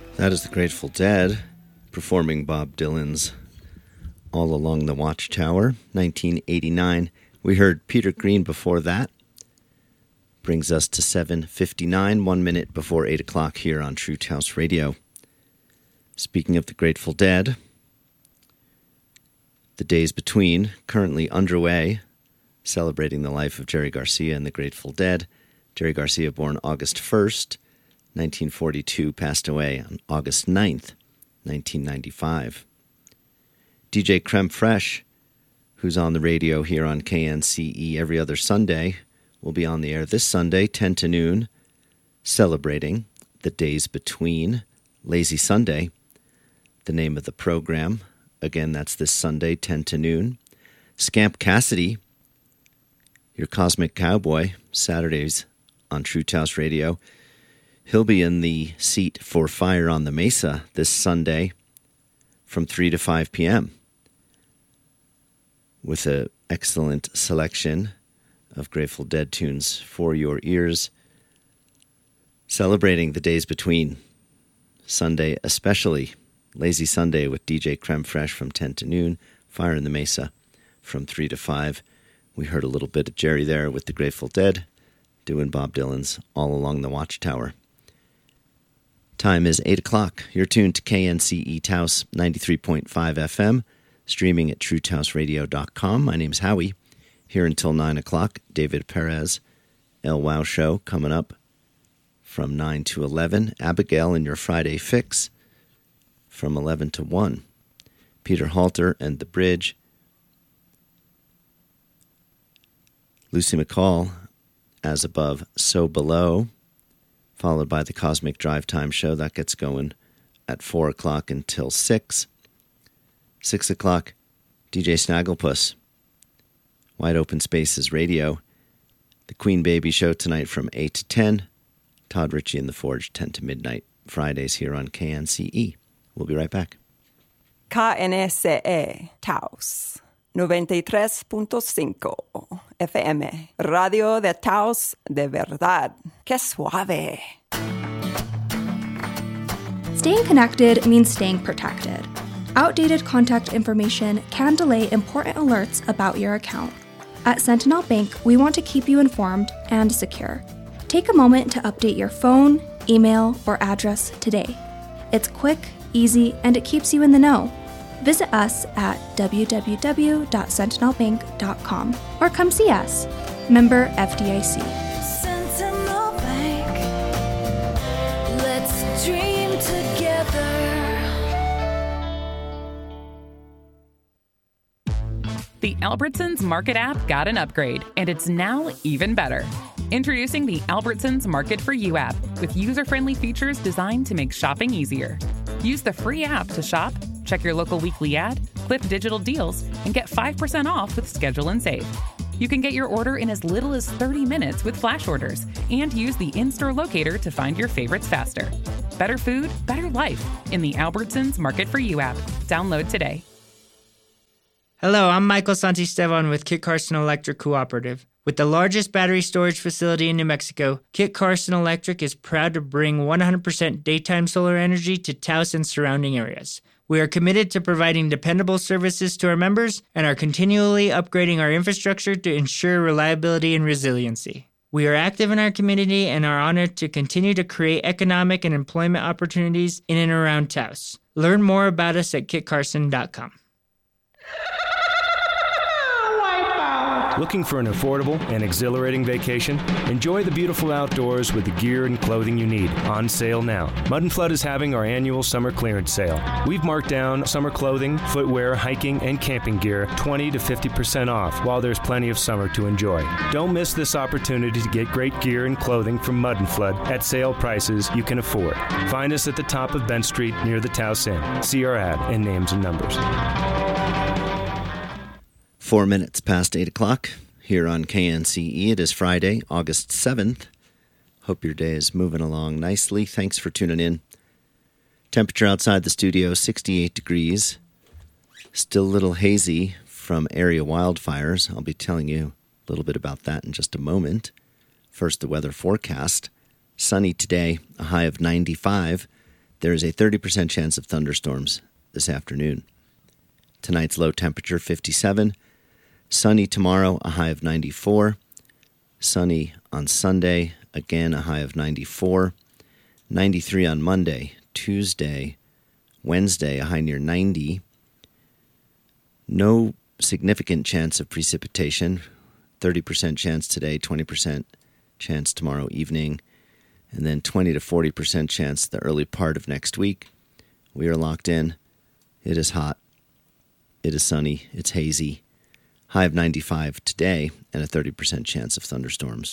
That is the Grateful Dead performing Bob Dylan's All Along the Watchtower, 1989. We heard Peter Green before that. Brings us to 7:59, 1 minute before 8 o'clock here on Truth House Radio. Speaking of the Grateful Dead, the Days Between, currently underway, celebrating the life of Jerry Garcia and the Grateful Dead. Jerry Garcia, born August 1st, 1942, passed away on August 9th, 1995. DJ Creme Fraiche, who's on the radio here on KNCE every other Sunday, will be on the air this Sunday, 10 to noon, celebrating the Days Between, Lazy Sunday, the name of the program. Again, that's this Sunday, 10 to noon. Scamp Cassidy, your Cosmic Cowboy, Saturdays on Truth House Radio. He'll be in the seat for Fire on the Mesa this Sunday from 3 to 5 p.m. with an excellent selection of Grateful Dead tunes for your ears, celebrating the Days Between, Sunday especially. Lazy Sunday with DJ Creme Fraiche from 10 to noon, Fire in the Mesa from 3 to 5. We heard a little bit of Jerry there with the Grateful Dead doing Bob Dylan's All Along the Watchtower. Time is 8 o'clock. You're tuned to KNCE Taos 93.5 FM, streaming at truthhouseradio.com. My name's Howie. Here until 9 o'clock, David Perez, El Wow Show coming up from 9 to 11. Abigail and your Friday Fix from 11 to 1. Peter Halter and The Bridge. Lucy McCall, As Above, So Below, followed by the Cosmic Drive Time Show. That gets going at 4 o'clock until 6. 6 o'clock, DJ Snagglepuss, Wide Open Spaces Radio. The Queen Baby Show tonight from 8 to 10. Todd Ritchie and The Forge, 10 to midnight, Fridays here on KNCE. We'll be right back. KNCE Taos 93.5 FM, Radio de Taos de Verdad. ¡Qué suave! Staying connected means staying protected. Outdated contact information can delay important alerts about your account. At Sentinel Bank, we want to keep you informed and secure. Take a moment to update your phone, email, or address today. It's quick, easy, and it keeps you in the know. Visit us at www.sentinelbank.com or come see us. Member FDIC. Sentinel Bank, let's dream together. The Albertsons Market app got an upgrade, and it's now even better. Introducing the Albertsons Market for You app with user-friendly features designed to make shopping easier. Use the free app to shop, check your local weekly ad, clip digital deals, and get 5% off with Schedule and Save. You can get your order in as little as 30 minutes with flash orders and use the in-store locator to find your favorites faster. Better food, better life in the Albertsons Market for You app. Download today. Hello, I'm Michael Santisteban with Kit Carson Electric Cooperative. With the largest battery storage facility in New Mexico, Kit Carson Electric is proud to bring 100% daytime solar energy to Taos and surrounding areas. We are committed to providing dependable services to our members and are continually upgrading our infrastructure to ensure reliability and resiliency. We are active in our community and are honored to continue to create economic and employment opportunities in and around Taos. Learn more about us at kitcarson.com. Looking for an affordable and exhilarating vacation? Enjoy the beautiful outdoors with the gear and clothing you need. On sale now. Mud & Flood is having our annual summer clearance sale. We've marked down summer clothing, footwear, hiking, and camping gear 20 to 50% off while there's plenty of summer to enjoy. Don't miss this opportunity to get great gear and clothing from Mud & Flood at sale prices you can afford. Find us at the top of Bent Street near the Taos Inn. See our ad and names and numbers. 4 minutes past 8 o'clock here on KNCE. It is Friday, August 7th. Hope your day is moving along nicely. Thanks for tuning in. Temperature outside the studio, 68 degrees. Still a little hazy from area wildfires. I'll be telling you a little bit about that in just a moment. First, the weather forecast. Sunny today, a high of 95. There is a 30% chance of thunderstorms this afternoon. Tonight's low temperature, 57. Sunny tomorrow, a high of 94. Sunny on Sunday, again a high of 94. 93 on Monday. Tuesday, Wednesday, a high near 90. No significant chance of precipitation. 30% chance today, 20% chance tomorrow evening, and then 20 to 40% chance the early part of next week. We are locked in. It is hot. It is sunny. It's hazy. High of 95 today, and a 30% chance of thunderstorms.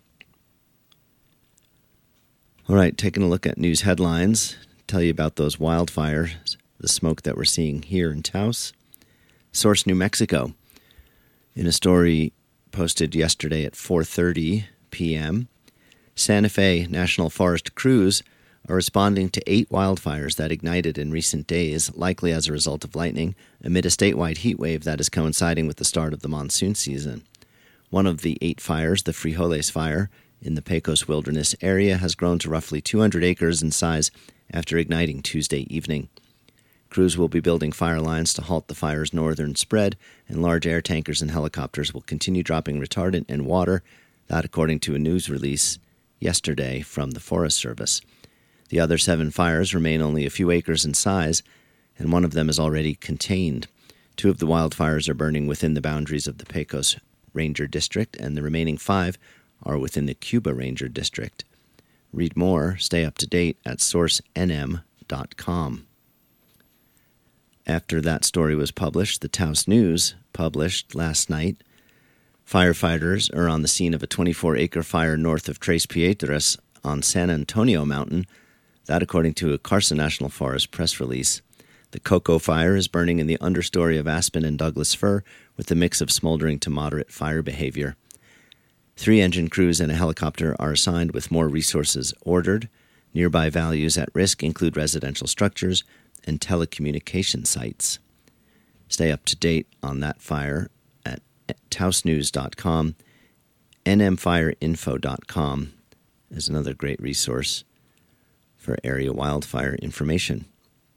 All right, taking a look at news headlines. Tell you about those wildfires, the smoke that we're seeing here in Taos. Source, New Mexico. In a story posted yesterday at 4:30 p.m., Santa Fe National Forest crews are responding to 8 wildfires that ignited in recent days, likely as a result of lightning, amid a statewide heat wave that is coinciding with the start of the monsoon season. One of the 8 fires, the Frijoles Fire, in the Pecos Wilderness area, has grown to roughly 200 acres in size after igniting Tuesday evening. Crews will be building fire lines to halt the fire's northern spread, and large air tankers and helicopters will continue dropping retardant and water, that according to a news release yesterday from the Forest Service. The other 7 fires remain only a few acres in size, and one of them is already contained. 2 of the wildfires are burning within the boundaries of the Pecos Ranger District, and the remaining 5 are within the Cuba Ranger District. Read more, stay up to date at sourcenm.com. After that story was published, the Taos News published last night, firefighters are on the scene of a 24-acre fire north of Tres Piedras on San Antonio Mountain, that according to a Carson National Forest press release. The Cocoa Fire is burning in the understory of aspen and Douglas fir with a mix of smoldering to moderate fire behavior. 3 engine crews and a helicopter are assigned with more resources ordered. Nearby values at risk include residential structures and telecommunication sites. Stay up to date on that fire at taosnews.com. nmfireinfo.com is another great resource for area wildfire information.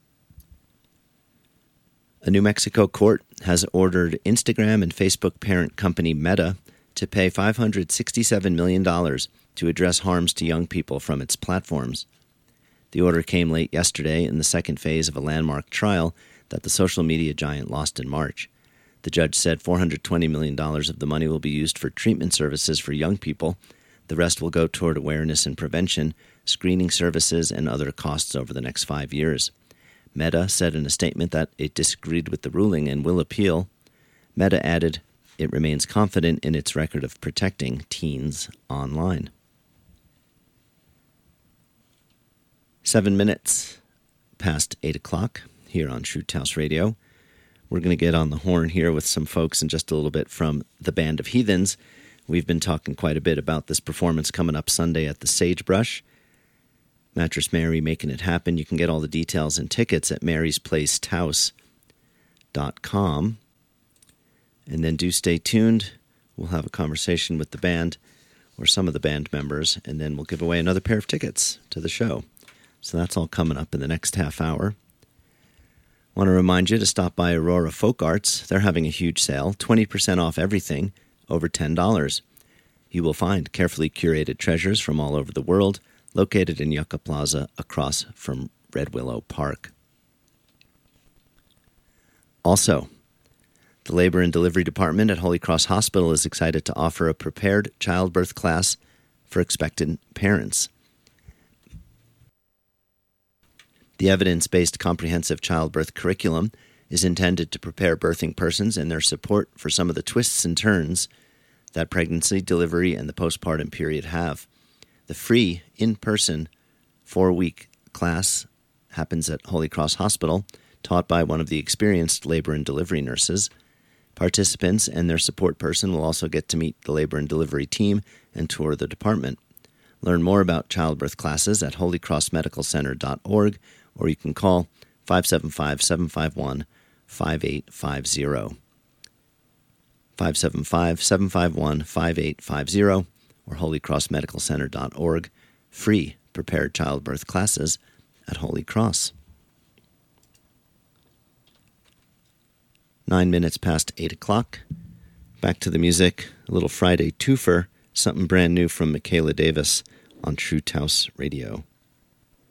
A New Mexico court has ordered Instagram and Facebook parent company Meta to pay $567 million to address harms to young people from its platforms. The order came late yesterday in the second phase of a landmark trial that the social media giant lost in March. The judge said $420 million of the money will be used for treatment services for young people. The rest will go toward awareness and prevention, screening services, and other costs over the next 5 years. Meta said in a statement that it disagreed with the ruling and will appeal. Meta added it remains confident in its record of protecting teens online. 7 minutes past 8 o'clock here on True Taos Radio. We're going to get on the horn here with some folks in just a little bit from the Band of Heathens. We've been talking quite a bit about this performance coming up Sunday at the Sagebrush. Mattress Mary making it happen. You can get all the details and tickets at marysplacetaos.com. And then do stay tuned. We'll have a conversation with the band or some of the band members, and then we'll give away another pair of tickets to the show. So that's all coming up in the next half hour. I want to remind you to stop by Aurora Folk Arts. They're having a huge sale, 20% off everything over $10. You will find carefully curated treasures from all over the world, located in Yucca Plaza across from Red Willow Park. Also, the Labor and Delivery Department at Holy Cross Hospital is excited to offer a prepared childbirth class for expectant parents. The evidence-based comprehensive childbirth curriculum is intended to prepare birthing persons and their support for some of the twists and turns that pregnancy, delivery, and the postpartum period have. The free, in-person, 4-week class happens at Holy Cross Hospital, taught by one of the experienced labor and delivery nurses. Participants and their support person will also get to meet the labor and delivery team and tour the department. Learn more about childbirth classes at holycrossmedicalcenter.org, or you can call 575-751-5850. 575-751-5850, or holycrossmedicalcenter.org. Free prepared childbirth classes at Holy Cross. 9 minutes past 8 o'clock. Back to the music, a little Friday twofer, something brand new from Michaela Davis on True Taos Radio.